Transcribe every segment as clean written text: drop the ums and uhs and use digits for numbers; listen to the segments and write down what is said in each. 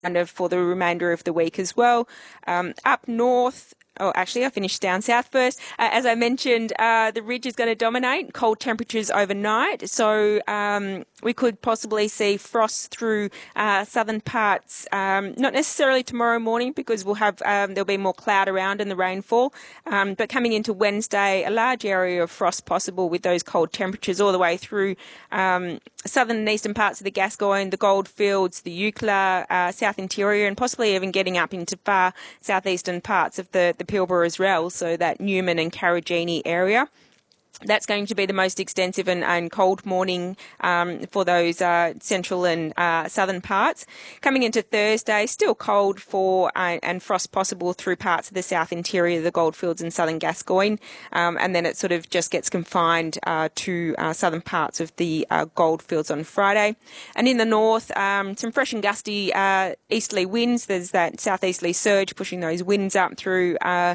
kind of for the remainder of the week as well. Up north, I finished down south first. As I mentioned, the ridge is going to dominate, cold temperatures overnight. So we could possibly see frost through southern parts, not necessarily tomorrow morning because we'll have there'll be more cloud around and the rainfall. But coming into Wednesday, a large area of frost possible with those cold temperatures all the way through southern and eastern parts of the Gascoyne, the Goldfields, the Eucla, South Interior, and possibly even getting up into far southeastern parts of the Pilbara as well, so that Newman and Karragini area. That's going to be the most extensive and cold morning for those central and southern parts. Coming into Thursday, still cold and frost possible through parts of the South Interior, the Goldfields and southern Gascoyne, and then it sort of just gets confined to southern parts of the Goldfields on Friday. And in the north, some fresh and gusty easterly winds. There's that southeasterly surge pushing those winds up through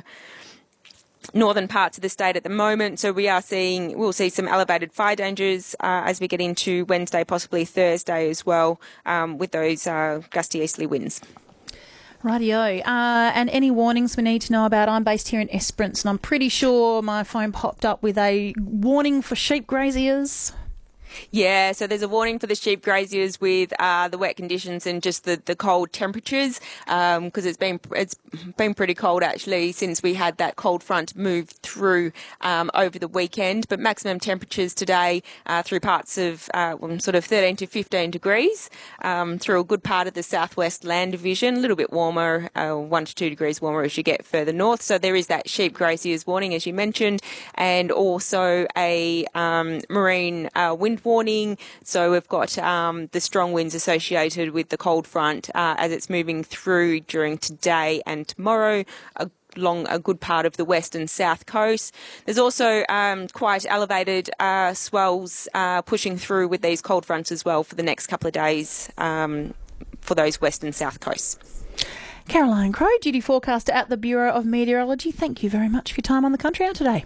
northern parts of the state at the moment. So we'll see some elevated fire dangers as we get into Wednesday, possibly Thursday as well, with those gusty easterly winds. Rightio. And any warnings we need to know about? I'm based here in Esperance, and I'm pretty sure my phone popped up with a warning for sheep graziers. Yeah, so there's a warning for the sheep graziers with the wet conditions and just the cold temperatures, because it's been pretty cold actually since we had that cold front move through over the weekend. But maximum temperatures today through parts of sort of 13 to 15 degrees through a good part of the southwest land division. A little bit warmer, 1 to 2 degrees warmer as you get further north. So there is that sheep graziers warning, as you mentioned, and also a marine wind warning. So we've got the strong winds associated with the cold front as it's moving through during today and tomorrow along a good part of the west and south coast. There's also quite elevated swells pushing through with these cold fronts as well for the next couple of days for those west and south coasts. Caroline Crowe, duty forecaster at the Bureau of Meteorology. Thank you very much for your time on the Country Hour today.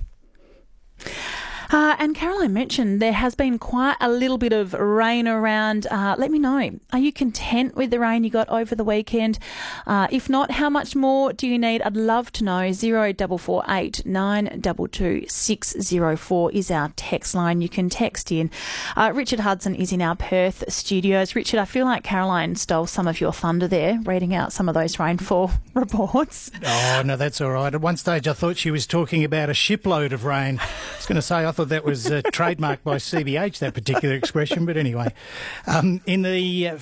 And Caroline mentioned there has been quite a little bit of rain around. Let me know, are you content with the rain you got over the weekend? If not, how much more do you need? I'd love to know. 0448 922 604 is our text line. You can text in. Richard Hudson is in our Perth studios. Richard, I feel like Caroline stole some of your thunder there, reading out some of those rainfall reports. Oh, no, that's all right. At one stage I thought she was talking about a shipload of rain. I was going to say, I thought that was trademarked by CBH, that particular expression, but anyway. In the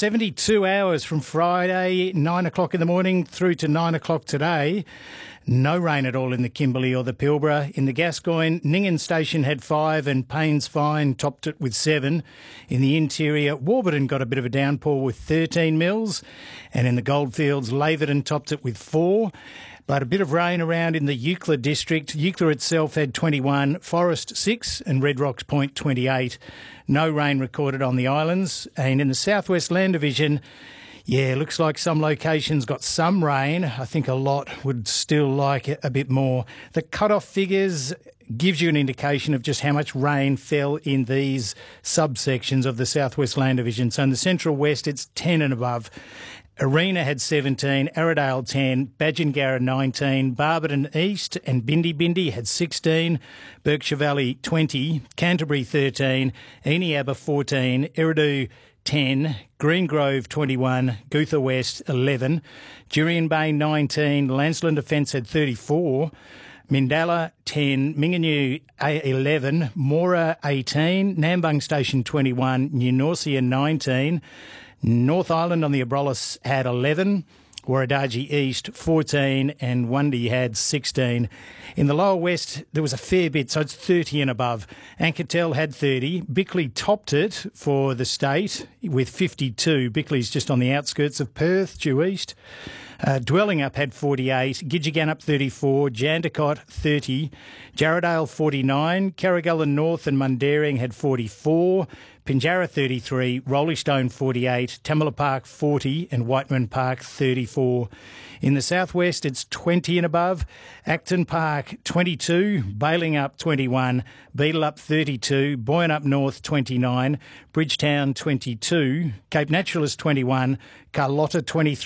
72 hours from Friday, 9 o'clock in the morning through to 9 o'clock today, no rain at all in the Kimberley or the Pilbara. In the Gascoyne, Ningen Station had 5 and Paynes Fine topped it with 7. In the interior, Warburton got a bit of a downpour with 13 mils. And in the Goldfields, Laverton topped it with 4. But a bit of rain around in the Eucla district. Eucla itself had 21, Forest 6 and Red Rocks Point 28. No rain recorded on the islands. And in the Southwest Land Division, yeah, looks like some locations got some rain. I think a lot would still like it a bit more. The cut-off figures gives you an indication of just how much rain fell in these subsections of the Southwest Land Division. So in the Central West, it's 10 and above. Arena had 17, Arrowdale 10, Badgingarra 19, Barberton East and Bindi had 16, Berkshire Valley 20, Canterbury 13, Eneabba 14, Eridu 10, Greengrove 21, Gootha West 11, Jurien Bay 19, Lancelin Defence had 34, Mindala 10, Minganyu 11, Mora 18, Nambung Station 21, New Norcia 19, North Island on the Abrolhos had 11, Warradaji East 14 and Wundy had 16. In the Lower West, there was a fair bit, so it's 30 and above. Anketel had 30. Bickley topped it for the state with 52. Bickley's just on the outskirts of Perth, due east. Dwellingup had 48, Gidgegannup 34, Jandakot 30, Jarrahdale 49, Carrigalla North and Mundaring had 44, Pinjarra 33, Rolling Stone 48, Tamala Park 40 and Whiteman Park 34. In the southwest, it's 20 and above. Acton Park 22, Balingup 21, Beetallup 32, Boyne up north 29, Bridgetown 22, Cape Naturalist 21, Carlotta 23,